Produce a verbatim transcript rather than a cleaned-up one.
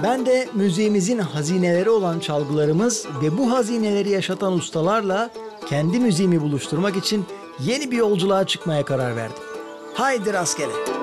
Ben de müziğimizin hazineleri olan çalgılarımız ve bu hazineleri yaşatan ustalarla kendi müziğimi buluşturmak için yeni bir yolculuğa çıkmaya karar verdim. Haydi rastgele.